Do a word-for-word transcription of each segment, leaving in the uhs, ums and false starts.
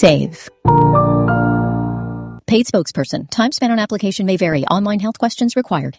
save. Paid spokesperson. Time spent on application may vary. Online health questions required.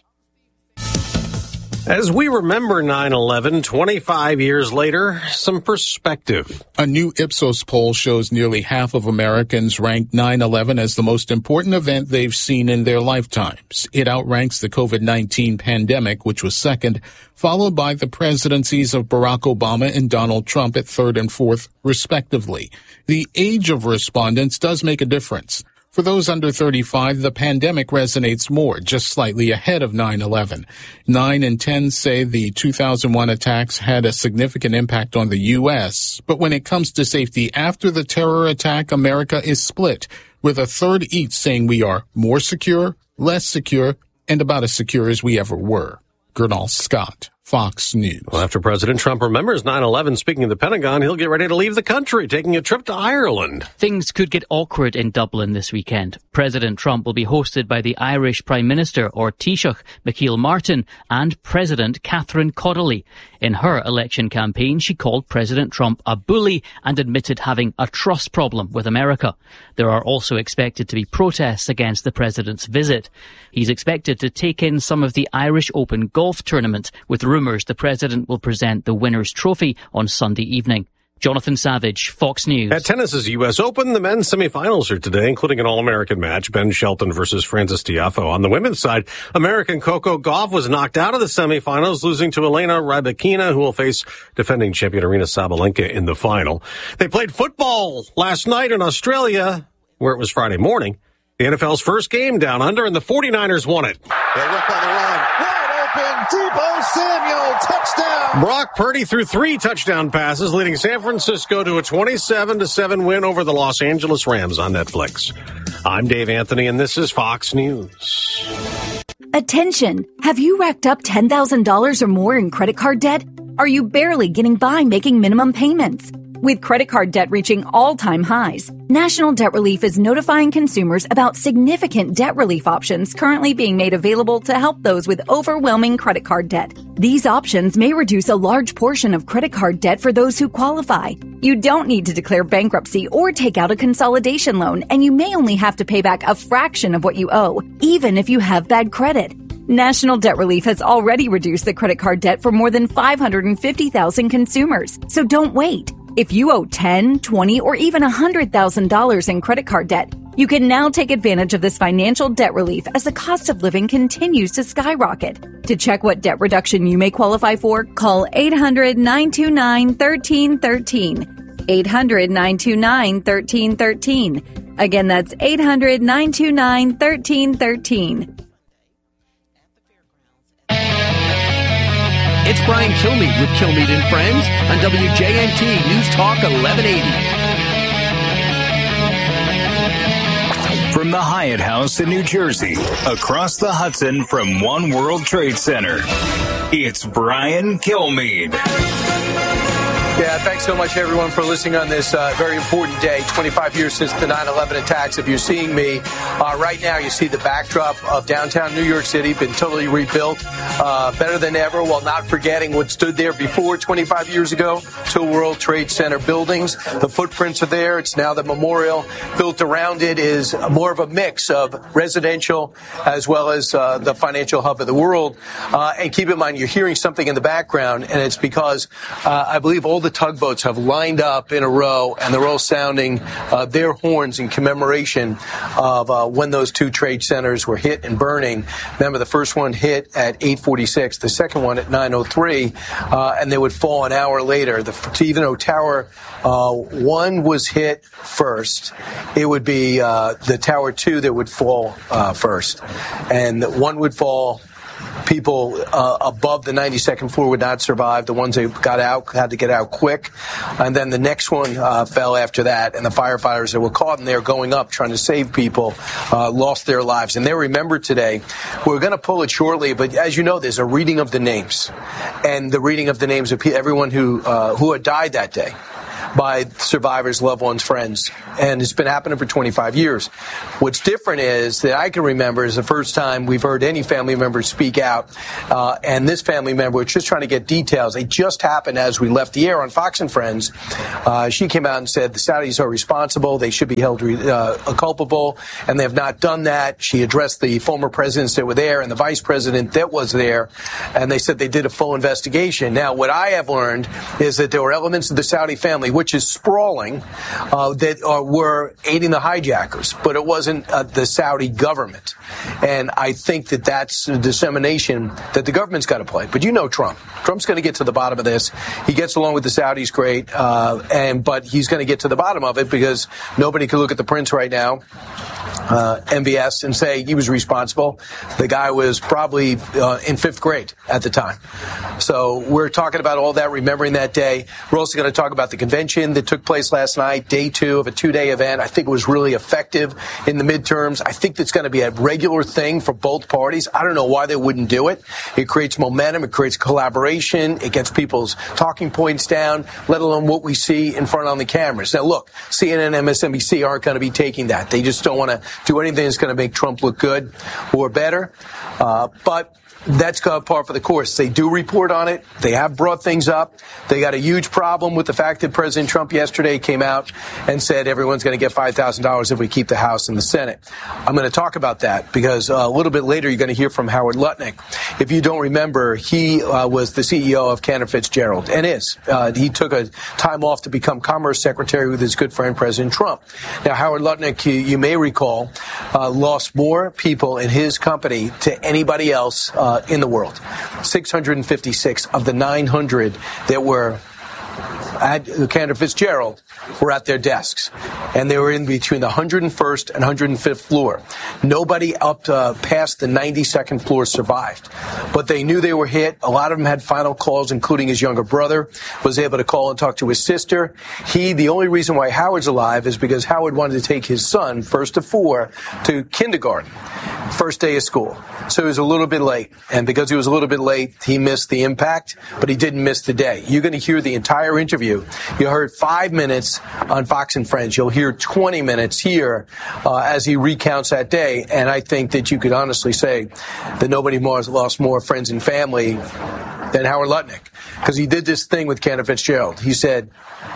As we remember nine eleven, twenty-five years later, some perspective. A new Ipsos poll shows nearly half of Americans rank nine eleven as the most important event they've seen in their lifetimes. It outranks the covid nineteen pandemic, which was second, followed by the presidencies of Barack Obama and Donald Trump at third and fourth, respectively. The age of respondents does make a difference. For those under thirty-five, the pandemic resonates more, just slightly ahead of nine eleven. Nine and ten say the two thousand one attacks had a significant impact on the U S, but when it comes to safety after the terror attack, America is split, with a third each saying we are more secure, less secure, and about as secure as we ever were. Gernal Scott, Fox News. Well, after President Trump remembers nine eleven, speaking of the Pentagon, he'll get ready to leave the country, taking a trip to Ireland. Things could get awkward in Dublin this weekend. President Trump will be hosted by the Irish Prime Minister, or Taoiseach, Micheál Martin, and President Catherine Connolly. In her election campaign, she called President Trump a bully and admitted having a trust problem with America. There are also expected to be protests against the president's visit. He's expected to take in some of the Irish Open golf tournament, with rumours the president will present the winner's trophy on Sunday evening. Jonathan Savage, Fox News. At tennis's U S Open, the men's semifinals are today, including an All-American match, Ben Shelton versus Frances Tiafoe. On the women's side, American Coco Gauff was knocked out of the semifinals, losing to Elena Rybakina, who will face defending champion Aryna Sabalenka in the final. They played football last night in Australia, where it was Friday morning. The N F L's first game down under, and the forty-niners won it. They rip on the run. Wide open, Deebo Samuel, touchdown. Brock Purdy threw three touchdown passes, leading San Francisco to a twenty-seven to seven win over the Los Angeles Rams on Netflix. I'm Dave Anthony, and this is Fox News. Attention! Have you racked up ten thousand dollars or more in credit card debt? Are you barely getting by making minimum payments? With credit card debt reaching all-time highs, National Debt Relief is notifying consumers about significant debt relief options currently being made available to help those with overwhelming credit card debt. These options may reduce a large portion of credit card debt for those who qualify. You don't need to declare bankruptcy or take out a consolidation loan, and you may only have to pay back a fraction of what you owe, even if you have bad credit. National Debt Relief has already reduced the credit card debt for more than five hundred fifty thousand consumers, so don't wait. If you owe ten, twenty, or even one hundred thousand dollars in credit card debt, you can now take advantage of this financial debt relief as the cost of living continues to skyrocket. To check what debt reduction you may qualify for, call eight hundred, nine two nine, one three one three. eight hundred, nine two nine, one three one three. Again, that's eight hundred, nine two nine, one three one three. It's Brian Kilmeade with Kilmeade and Friends on W J N T News Talk eleven eighty. From the Hyatt House in New Jersey, across the Hudson from One World Trade Center, it's Brian Kilmeade. Yeah, thanks so much, everyone, for listening on this uh, very important day, twenty-five years since the nine eleven attacks. If you're seeing me uh, right now, you see the backdrop of downtown New York City, been totally rebuilt, uh, better than ever, while not forgetting what stood there before twenty-five years ago, two World Trade Center buildings. The footprints are there. It's now the memorial. Built around it is more of a mix of residential as well as uh, the financial hub of the world. Uh, and keep in mind, you're hearing something in the background, and it's because uh, I believe all the tugboats have lined up in a row, and they're all sounding uh, their horns in commemoration of uh, when those two trade centers were hit and burning. Remember, the first one hit at eight forty-six, the second one at nine oh three, uh, and they would fall an hour later. The, even though Tower uh, one was hit first, it would be uh, the Tower two that would fall uh, first, and one would fall. People uh, above the ninety-second floor would not survive. The ones that got out had to get out quick. And then the next one uh, fell after that. And the firefighters that were caught in there going up trying to save people uh, lost their lives. And they're remembered today. We're going to pull it shortly. But as you know, there's a reading of the names. And the reading of the names of everyone who uh, who had died that day. by survivors, loved ones, friends. And it's been happening for twenty-five years. What's different is that I can remember is the first time we've heard any family member speak out. Uh, and this family member was just trying to get details. It just happened as we left the air on Fox and Friends. Uh, she came out and said the Saudis are responsible. They should be held uh, culpable, and they have not done that. She addressed the former presidents that were there and the vice president that was there, and they said they did a full investigation. Now, what I have learned is that there were elements of the Saudi family, which is sprawling, uh, that are, were aiding the hijackers, but it wasn't uh, the Saudi government. And I think that that's a dissemination that the government's got to play. But you know Trump. Trump's going to get to the bottom of this. He gets along with the Saudis great, uh, and but he's going to get to the bottom of it because nobody can look at the prince right now, uh, M B S, and say he was responsible. The guy was probably uh, in fifth grade at the time. So we're talking about all that, remembering that day. We're also going to talk about the convention that took place last night, day two of a two-day event. I think it was really effective in the midterms. I think that's going to be a regular thing for both parties. I don't know why they wouldn't do it. It creates momentum. It creates collaboration. It gets people's talking points down, let alone what we see in front on the cameras. Now, look, C N N, M S N B C aren't going to be taking that. They just don't want to do anything that's going to make Trump look good or better. Uh, but that's par for the course. They do report on it. They have brought things up. They got a huge problem with the fact that President Trump yesterday came out and said everyone's going to get five thousand dollars if we keep the House and the Senate. I'm going to talk about that because uh, a little bit later you're going to hear from Howard Lutnick. If you don't remember, he uh, was the C E O of Cantor Fitzgerald and is. Uh, he took a time off to become Commerce Secretary with his good friend President Trump. Now, Howard Lutnick, you, you may recall, uh, lost more people in his company to anybody else uh, in the world. six hundred fifty-six of the nine hundred that were at Cantor Fitzgerald were at their desks, and they were in between the one hundred first and one hundred fifth floor. Nobody up to, past the ninety-second floor survived, but they knew they were hit. A lot of them had final calls, including his younger brother, was able to call and talk to his sister. He, the only reason why Howard's alive is because Howard wanted to take his son, first of four, to kindergarten, first day of school. So he was a little bit late, and because he was a little bit late, he missed the impact, but he didn't miss the day. You're going to hear the entire interview. You heard five minutes on Fox and Friends. You'll hear twenty minutes here uh, as he recounts that day, and I think that you could honestly say that nobody more has lost more friends and family than Howard Lutnick, because he did this thing with Cantor Fitzgerald. He said,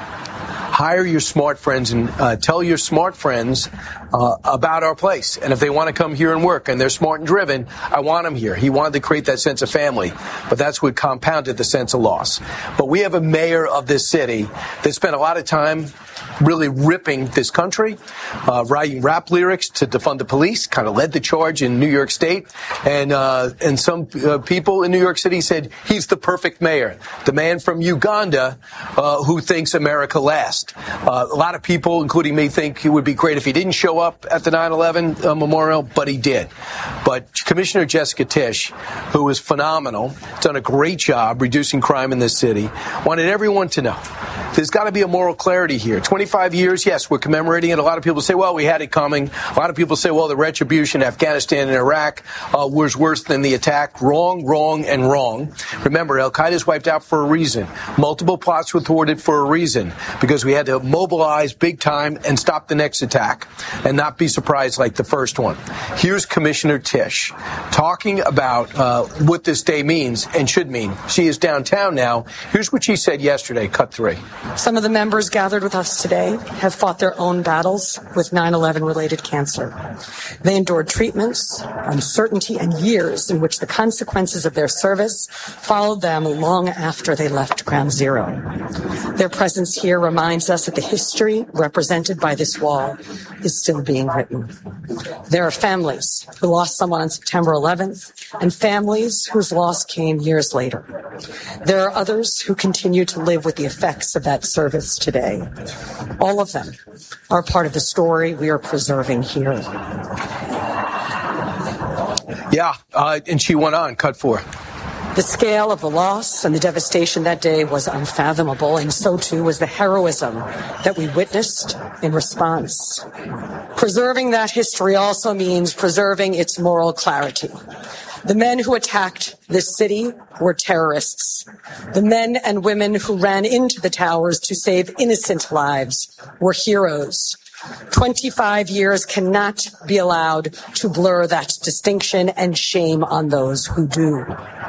hire your smart friends and uh, tell your smart friends uh, about our place. And if they want to come here and work and they're smart and driven, I want them here. He wanted to create that sense of family, but that's what compounded the sense of loss. But we have a mayor of this city that spent a lot of time really ripping this country, uh, writing rap lyrics to defund the police, kind of led the charge in New York State. And uh, and some uh, people in New York City said he's the perfect mayor, the man from Uganda uh, who thinks America last. Uh, a lot of people, including me, think it would be great if he didn't show up at the nine eleven uh, memorial, but he did. But Commissioner Jessica Tisch, who is phenomenal, done a great job reducing crime in this city, wanted everyone to know there's got to be a moral clarity here. twenty-five years, yes, we're commemorating it. A lot of people say, well, we had it coming. A lot of people say, well, the retribution in Afghanistan and Iraq uh, was worse than the attack. Wrong, wrong, and wrong. Remember, Al-Qaeda's wiped out for a reason. Multiple plots were thwarted for a reason, because we had to mobilize big time and stop the next attack and not be surprised like the first one. Here's Commissioner Tisch talking about uh, what this day means and should mean. She is downtown now. Here's what she said yesterday, cut three. Some of the members gathered with us today have fought their own battles with nine eleven related cancer. They endured treatments, uncertainty, and years in which the consequences of their service followed them long after they left Ground Zero. Their presence here reminds us that the history represented by this wall is still being written. There are families who lost someone on September eleventh and families whose loss came years later. There are others who continue to live with the effects of that service today. All of them are part of the story we are preserving here. Yeah, uh, and she went on, cut four. The scale of the loss and the devastation that day was unfathomable, and so too was the heroism that we witnessed in response. Preserving that history also means preserving its moral clarity. The men who attacked this city were terrorists. The men and women who ran into the towers to save innocent lives were heroes. twenty-five years cannot be allowed to blur that distinction, and shame on those who do.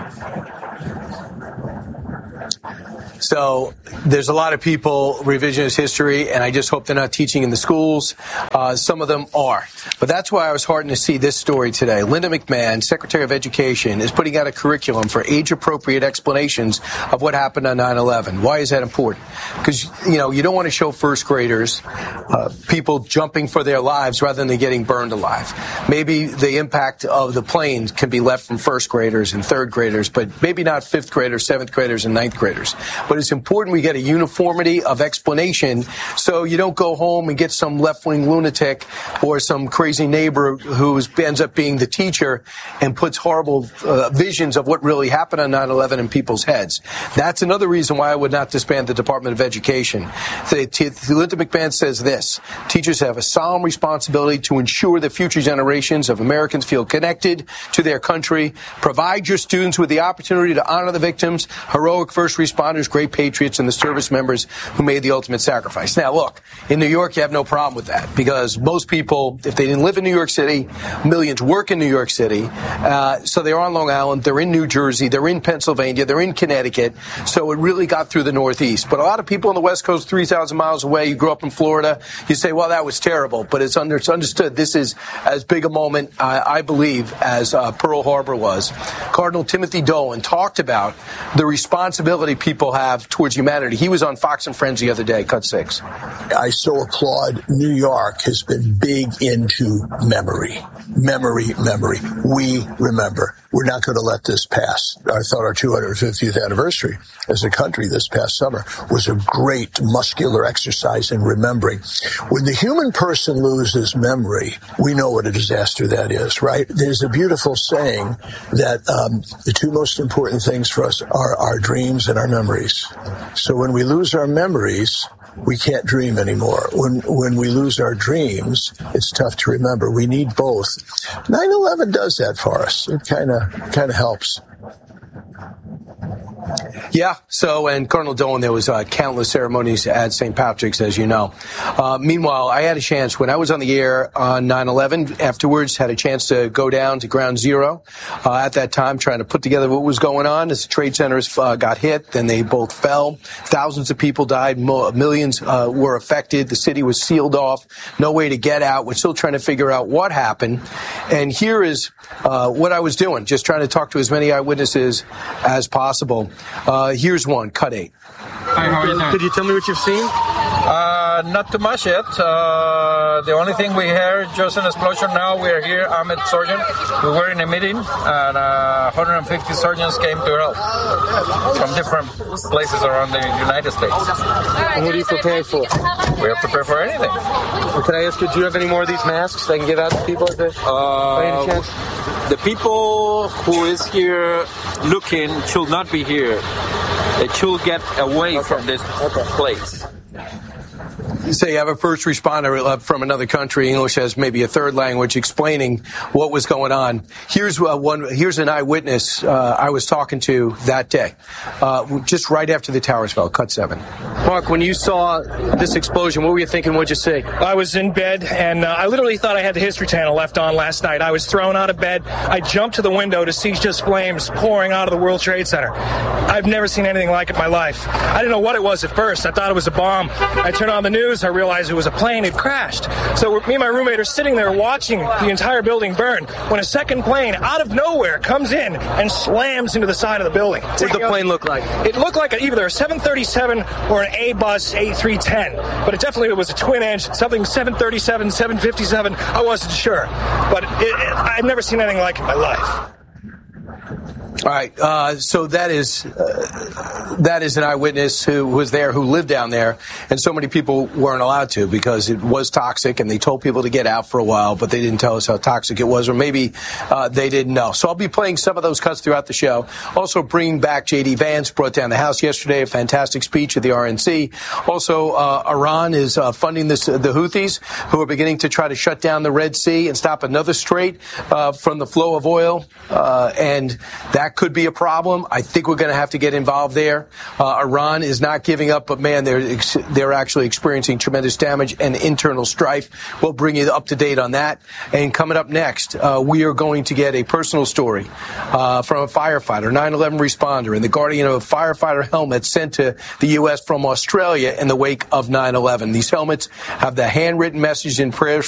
So there's a lot of people revisionist history, and I just hope they're not teaching in the schools. Uh, some of them are. But that's why I was heartened to see this story today. Linda McMahon, Secretary of Education, is putting out a curriculum for age-appropriate explanations of what happened on nine eleven. Why is that important? Because, you know, you don't want to show first graders uh, people jumping for their lives rather than getting burned alive. Maybe the impact of the plane can be left from first graders and third graders, but maybe not fifth graders, seventh graders, and ninth graders. But it's important we get a uniformity of explanation so you don't go home and get some left-wing lunatic or some crazy neighbor who ends up being the teacher and puts horrible uh, visions of what really happened on nine eleven in people's heads. That's another reason why I would not disband the Department of Education. The, t- Linda McMahon says this: teachers have a solemn responsibility to ensure that future generations of Americans feel connected to their country. Provide your students with the opportunity to honor the victims, heroic first responders, great patriots, and the service members who made the ultimate sacrifice. Now, look, in New York, you have no problem with that because most people, if they didn't live in New York City, millions work in New York City. Uh, so they're on Long Island, they're in New Jersey, they're in Pennsylvania, they're in Connecticut. So it really got through the Northeast. But a lot of people on the West Coast, three thousand miles away, you grew up in Florida, you say, well, that was terrible. But it's, under, it's understood this is as big a moment, uh, I believe, as uh, Pearl Harbor was. Cardinal Timothy Dolan talked about the responsibility people have towards humanity. He was on Fox and Friends the other day, cut six. I so applaud. New York has been big into memory. Memory, memory. We remember. We're not going to let this pass. I thought our two hundred fiftieth anniversary as a country this past summer was a great muscular exercise in remembering. When the human person loses memory, we know what a disaster that is, right? There's a beautiful saying that um, the two most important things for us are our dreams and our memories. So when we lose our memories, we can't dream anymore. When when we lose our dreams, it's tough to remember. We need both. nine eleven does that for us. It kind of kind of helps. Yeah, so, and Cardinal Dolan, there was uh, countless ceremonies at Saint Patrick's, as you know. Uh, meanwhile, I had a chance, when I was on the air on nine eleven, afterwards, had a chance to go down to Ground Zero uh, at that time, trying to put together what was going on as the trade centers uh, got hit. Then they both fell. Thousands of people died. Mo- millions uh, were affected. The city was sealed off. No way to get out. We're still trying to figure out what happened. And here is uh, what I was doing, just trying to talk to as many eyewitnesses as possible. Uh, here's one, cut eight. Hi, how are you doing? Could you tell me what you've seen? Uh, not too much yet. Uh, the only thing we heard, just an explosion now. We're here, I'm a surgeon. We were in a meeting, and uh, one hundred fifty surgeons came to help from different places around the United States. And what are you prepared for? We are prepared for anything. Well, can I ask you, do you have any more of these masks that I can give out to people? At the, uh, by any chance? The people who is here looking should not be here. They should get away okay. from this okay. place. Say you have a first responder from another country, English as maybe a third language, explaining what was going on. Here's uh, one. Here's an eyewitness uh, I was talking to that day, uh, just right after the towers fell. Cut seven. Mark, when you saw this explosion, what were you thinking? What'd you see? I was in bed, and uh, I literally thought I had the History Channel left on last night. I was thrown out of bed. I jumped to the window to see just flames pouring out of the World Trade Center. I've never seen anything like it in my life. I didn't know what it was at first. I thought it was a bomb. I turned on the news. I realized it was a plane. It crashed. So me and my roommate are sitting there watching the entire building burn when a second plane out of nowhere comes in and slams into the side of the building. What did the plane look like? It looked like either a seven thirty-seven or an A-Bus A three ten, but it definitely was a twin-engine, something seven thirty-seven, seven fifty-seven. I wasn't sure, but it, it, I've never seen anything like it in my life. All right, uh, so that is uh, that is an eyewitness who was there, who lived down there, and so many people weren't allowed to because it was toxic, and they told people to get out for a while, but they didn't tell us how toxic it was, or maybe uh, they didn't know. So I'll be playing some of those cuts throughout the show. Also bringing back J D. Vance, brought down the House yesterday, a fantastic speech at the R N C. Also, uh, Iran is uh, funding this, the Houthis, who are beginning to try to shut down the Red Sea and stop another strait uh, from the flow of oil, uh, and that could be a problem. I think we're going to have to get involved there. Uh, Iran is not giving up, but man, they're ex- they're actually experiencing tremendous damage and internal strife. We'll bring you up to date on that. And coming up next, uh, we are going to get a personal story uh, from a firefighter, nine eleven responder, and the guardian of a firefighter helmet sent to the U S from Australia in the wake of nine eleven. These helmets have the handwritten message and prayers